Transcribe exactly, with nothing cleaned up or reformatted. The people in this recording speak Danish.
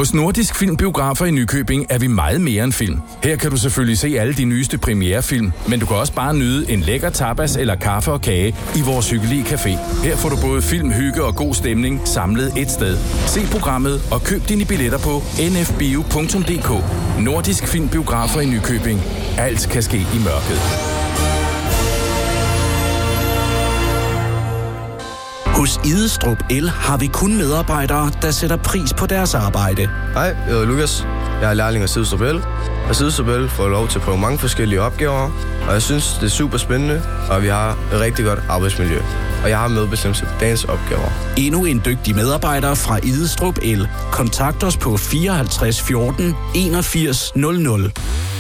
Hos Nordisk Film Biografer i Nykøbing er vi meget mere end film. Her kan du selvfølgelig se alle de nyeste premierefilm, men du kan også bare nyde en lækker tapas eller kaffe og kage i vores hyggelige café. Her får du både film, hygge og god stemning samlet et sted. Se programmet og køb dine billetter på n f bio punktum d k. Nordisk Film Biografer i Nykøbing. Alt kan ske i mørket. Hos Idestrup El har vi kun medarbejdere, der sætter pris på deres arbejde. Hej, jeg hedder Lukas. Jeg er lærling af Idestrup El. Og Idestrup El får lov til at prøve mange forskellige opgaver, og jeg synes, det er super spændende, og vi har et rigtig godt arbejdsmiljø. Og jeg har medbestemmelse på dagens opgaver. Endnu en dygtig medarbejder fra Idestrup El. Kontakt os på fireoghalvtreds fjorten enogfirs nul nul.